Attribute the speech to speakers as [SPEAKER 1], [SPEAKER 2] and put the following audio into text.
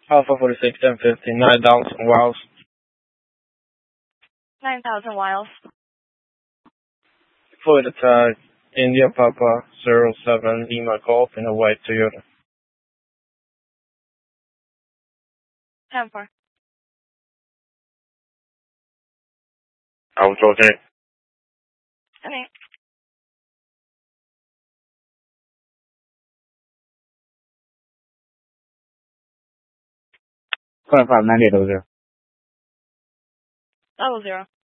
[SPEAKER 1] Alpha 46, 1050, 9,000 miles.
[SPEAKER 2] 9,000 miles.
[SPEAKER 1] Fluid attack, India Papa 07 Lima Golf in a white Toyota.
[SPEAKER 2] 10-4.
[SPEAKER 1] Alpha 14.
[SPEAKER 2] Okay.
[SPEAKER 1] Five 9800.
[SPEAKER 2] 00.